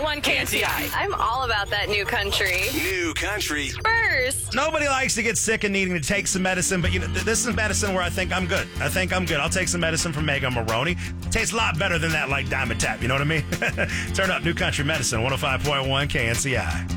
105.1 KNCI. I'm all about that new country. New country. First. Nobody likes to get sick and needing to take some medicine, but this is medicine where I think I'm good. I'll take some medicine from Mega Maroney. Tastes a lot better than that like Diamond Tap, you know what I mean? Turn up New Country Medicine, 105.1 KNCI.